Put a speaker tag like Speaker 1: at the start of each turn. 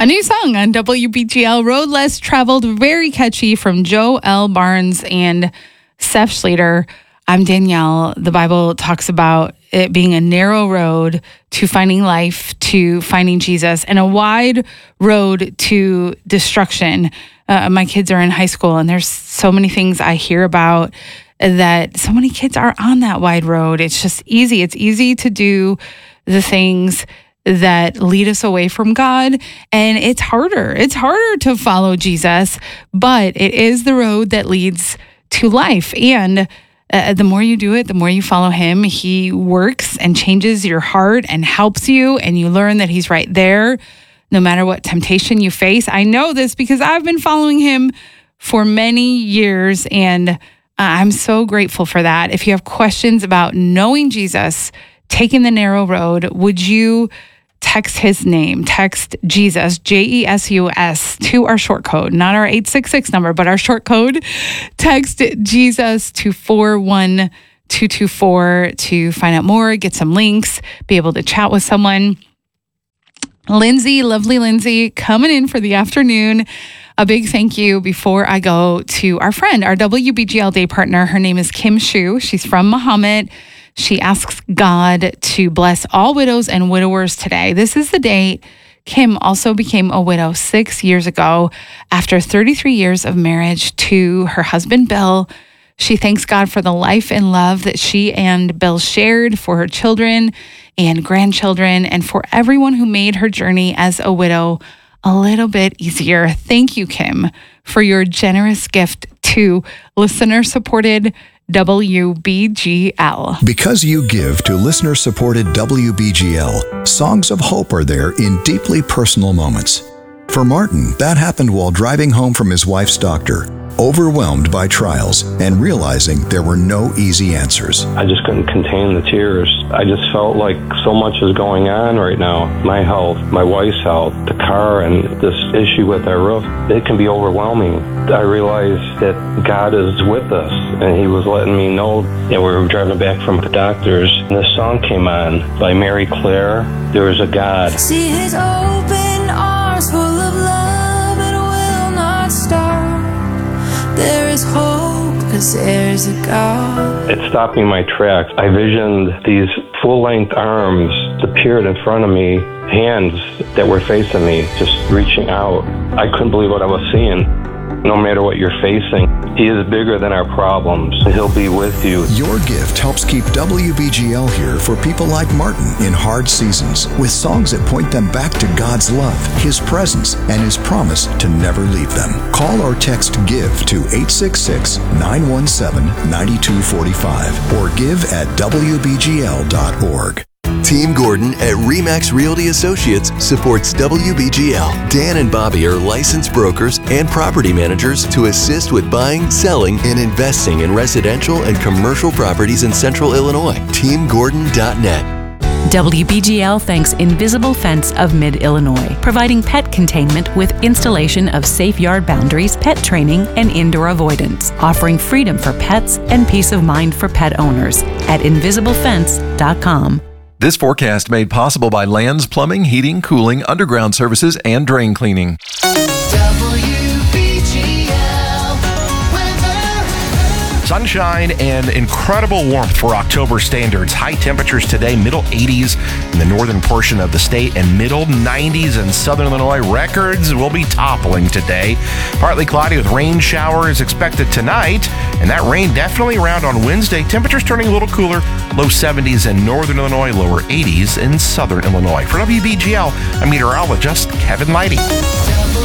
Speaker 1: A new song on WBGL, Road Less Traveled, very catchy, from Joe L. Barnes and Seth Schlater. I'm Danielle. The Bible talks about it being a narrow road to finding life, to finding Jesus, and a wide road to destruction. My kids are in high school, and there's so many things I hear about that so many kids are on that wide road. It's just easy. It's easy to do the things that lead us away from God. And it's harder. It's harder to follow Jesus, but it is the road that leads to life. And the more you do it, the more you follow him, he works and changes your heart and helps you. And you learn that he's right there no matter what temptation you face. I know this because I've been following him for many years, and I'm so grateful for that. If you have questions about knowing Jesus, taking the narrow road, would you text his name, text Jesus, Jesus, to our short code, not our 866 number, but our short code. Text Jesus to 41224 to find out more, get some links, be able to chat with someone. Lindsay, lovely Lindsay, coming in for the afternoon. A big thank you before I go to our friend, our WBGL day partner. Her name is Kim Shu. She's from Muhammad. She asks God to bless all widows and widowers today. This is the date. Kim also became a widow 6 years ago after 33 years of marriage to her husband, Bill. She thanks God for the life and love that she and Bill shared, for her children and grandchildren, and for everyone who made her journey as a widow a little bit easier. Thank you, Kim, for your generous gift to listener-supported WBGL.
Speaker 2: Because you give to listener-supported WBGL, songs of hope are there in deeply personal moments. For Martin, that happened while driving home from his wife's doctor, overwhelmed by trials and realizing there were no easy answers.
Speaker 3: I just couldn't contain the tears. I just felt like so much is going on right now. My health, my wife's health, the car, and this issue with our roof, it can be overwhelming. I realized that God is with us, and he was letting me know that we were driving back from the doctors, and this song came on by Mary Claire, There Is a God.
Speaker 4: See his open arms full of love, it will not stop. There is hope, because there's a God.
Speaker 3: It stopped me in my tracks. I visioned these full-length arms appeared in front of me, hands that were facing me, just reaching out. I couldn't believe what I was seeing. No matter what you're facing, he is bigger than our problems, and he'll be with you.
Speaker 2: Your gift helps keep WBGL here for people like Martin in hard seasons, with songs that point them back to God's love, his presence, and his promise to never leave them. Call or text GIVE to 866-917-9245 or give at WBGL.org.
Speaker 5: Team Gordon at RE/MAX Realty Associates supports WBGL. Dan and Bobby are licensed brokers and property managers to assist with buying, selling, and investing in residential and commercial properties in Central Illinois. TeamGordon.net.
Speaker 6: WBGL thanks Invisible Fence of Mid-Illinois, providing pet containment with installation of safe yard boundaries, pet training, and indoor avoidance, offering freedom for pets and peace of mind for pet owners at invisiblefence.com.
Speaker 7: This forecast made possible by Lands Plumbing, Heating, Cooling, Underground Services, and Drain Cleaning.
Speaker 8: Sunshine and incredible warmth for October standards. High temperatures today, middle 80s in the northern portion of the state and middle 90s in southern Illinois. Records will be toppling today. Partly cloudy with rain showers expected tonight, and that rain definitely around on Wednesday. Temperatures turning a little cooler, low 70s in northern Illinois, lower 80s in southern Illinois. For WBGL, I'm meteorologist Kevin Leidy.